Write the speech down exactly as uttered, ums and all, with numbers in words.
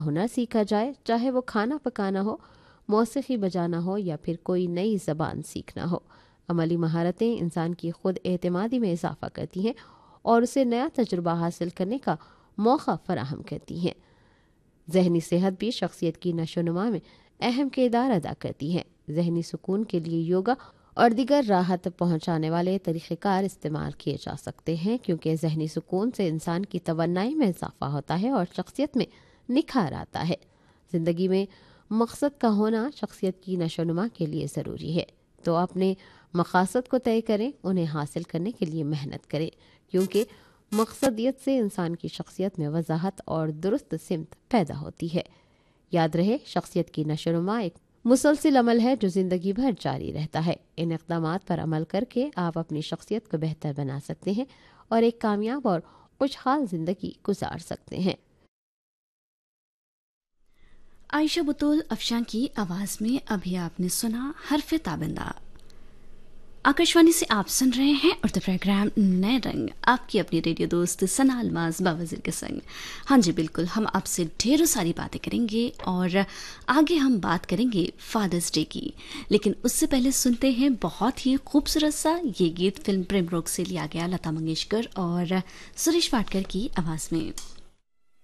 हुनर सीखा जाए, चाहे वो खाना पकाना हो, मौसीकी बजाना हो या फिर कोई नई ज़बान सीखना हो। अमली महारतें इंसान की खुद एतमादी में इजाफा करती हैं और उसे नया तजुर्बा हासिल करने का मौका फराहम करती हैं। जहनी सेहत भी शख्सियत की नशोनुमा में अहम किरदार अदा करती है। जहनी सुकून के लिए योगा और दीगर राहत पहुंचाने वाले तरीक़ेकार इस्तेमाल किए जा सकते हैं, क्योंकि जहनी सुकून से इंसान की तवन्नाई में इजाफा होता है और शख्सियत में निखार आता है। ज़िंदगी में मकसद का होना शख्सियत की नशोनुमा के लिए ज़रूरी है, तो अपने मकासद को तय करें, उन्हें हासिल करने के लिए मेहनत करें, क्योंकि मकसदियत से इंसान की शख्सियत में वजाहत और दुरुस्त सिमत पैदा होती है। याद रहे, शख्सियत की नशोनुमा एक मुसलसिल अमल है जो ज़िंदगी भर जारी रहता है। इन इक़दामात पर अमल करके आप अपनी शख्सियत को बेहतर बना सकते हैं और एक कामयाब और खुशहाल ज़िंदगी गुजार सकते हैं। आयशा बुतूल अफशान की आवाज़ में अभी आपने सुना हरफ ताबिंदा। आकाशवाणी से आप सुन रहे हैं उर्दू प्रोग्राम नए रंग, आपकी अपनी रेडियो दोस्त सना अलमाज बावज़ीर के संग। हाँ जी बिल्कुल, हम आपसे ढेरों सारी बातें करेंगे और आगे हम बात करेंगे फादर्स डे की, लेकिन उससे पहले सुनते हैं बहुत ही खूबसूरत सा ये गीत फिल्म प्रेम रोग से लिया गया, लता मंगेशकर और सुरेश वाडकर की आवाज़ में।